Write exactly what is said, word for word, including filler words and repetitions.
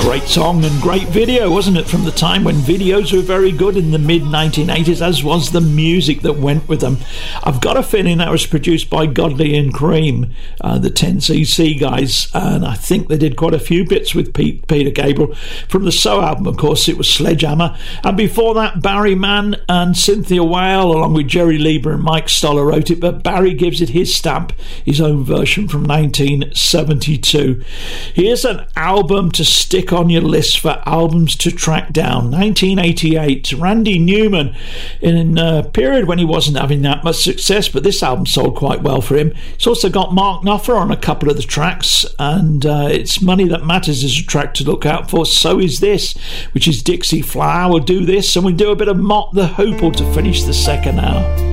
Great song and great video, wasn't it? From the time when videos were very good in the mid nineteen eighties, as was the music that went with them. I've got a feeling that was produced by Godley and Cream, uh, the ten C C guys, and I think they did quite a few bits with Pete, Peter Gabriel. From the So album, of course, it was Sledgehammer, and before that, Barry Mann and Cynthia Whale, along with Jerry Lieber and Mike Stoller, wrote it, but Barry gives it his stamp, his own version from nineteen seventy-two. Here's an album to stick on your list for albums to track down. nineteen eighty-eight, Randy Newman, in a period when he wasn't having that much success, but this album sold quite well for him. It's also got Mark Knopfler on a couple of the tracks, and uh, It's Money That Matters is a track to look out for. So is this, which is Dixie Flower. We'll do this, and we'll do a bit of Mott the Hoople to finish the second hour.